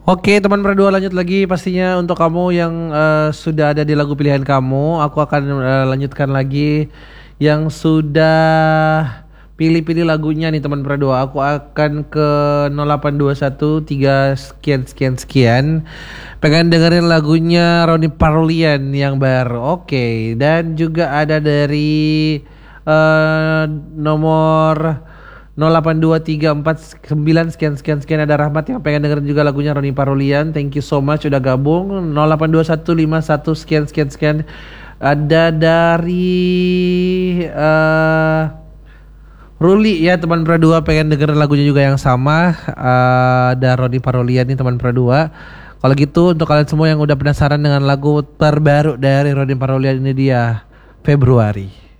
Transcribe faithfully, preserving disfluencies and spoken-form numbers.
Oke teman berdua, lanjut lagi pastinya untuk kamu yang eh, sudah ada di lagu pilihan kamu. Aku akan eh, lanjutkan lagi yang sudah pilih-pilih lagunya nih teman berdua. Aku akan ke nol delapan dua satu tiga sekian sekian sekian. Pengen dengerin lagunya Roni Parulian yang baru. Oke, dan juga ada dari eh, nomor nol delapan dua tiga empat sembilan sekian sekian sekian. Ada Rahmat yang pengen dengerin juga lagunya Roni Parulian. Thank you so much udah gabung. nol delapan dua satu lima satu sekian sekian sekian. Ada dari eh Ruli ya teman berdua, pengen dengerin lagunya juga yang sama. Eh, ada Roni Parulian nih teman berdua. Kalau gitu untuk kalian semua yang udah penasaran dengan lagu terbaru dari Roni Parulian, ini dia Februari.